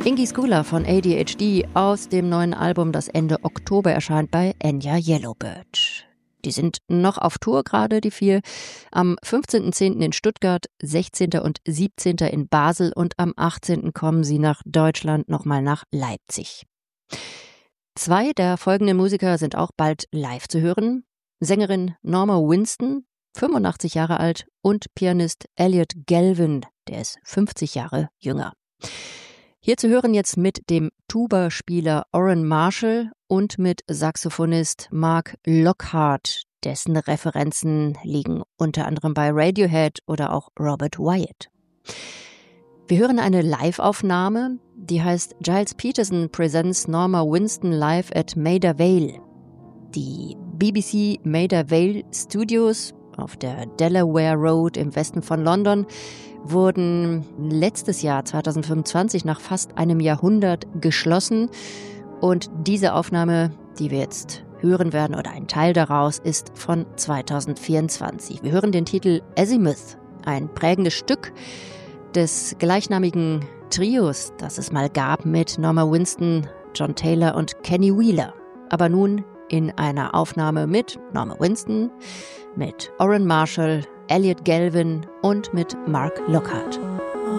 Ingi Skula von ADHD aus dem neuen Album, das Ende Oktober erscheint bei Enya Yellowbird. Die sind noch auf Tour gerade, die vier. Am 15.10. in Stuttgart, 16. und 17. in Basel und am 18. kommen sie nach Deutschland, nochmal nach Leipzig. 2 der folgenden Musiker sind auch bald live zu hören. Sängerin Norma Winston, 85 Jahre alt, und Pianist Elliot Galvin, der ist 50 Jahre jünger. Hier zu hören jetzt mit dem Tuba-Spieler Oren Marshall und mit Saxophonist Mark Lockhart, dessen Referenzen liegen unter anderem bei Radiohead oder auch Robert Wyatt. Wir hören eine Live-Aufnahme, die heißt Giles Peterson Presents Norma Winston Live at Maida Vale. Die BBC Maida Vale Studios auf der Delaware Road im Westen von London wurden letztes Jahr 2025 nach fast einem Jahrhundert geschlossen. Und diese Aufnahme, die wir jetzt hören werden, oder ein Teil daraus, ist von 2024. Wir hören den Titel Azimuth, ein prägendes Stück des gleichnamigen Trios, das es mal gab mit Norma Winston, John Taylor und Kenny Wheeler. Aber nun in einer Aufnahme mit Norma Winston, mit Oren Marshall, Elliot Galvin und mit Mark Lockhart.